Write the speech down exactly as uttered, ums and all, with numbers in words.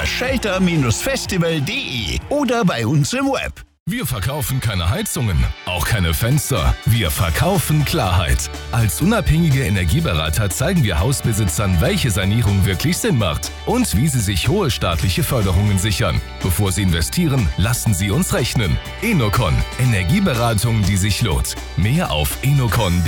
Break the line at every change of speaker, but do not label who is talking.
unter shelter festival punkt de oder bei uns im Web.
Wir verkaufen keine Heizungen, auch keine Fenster. Wir verkaufen Klarheit. Als unabhängige Energieberater zeigen wir Hausbesitzern, welche Sanierung wirklich Sinn macht und wie sie sich hohe staatliche Förderungen sichern. Bevor sie investieren, lassen sie uns rechnen. Enocon. Energieberatung, die sich lohnt. Mehr auf enocon punkt de.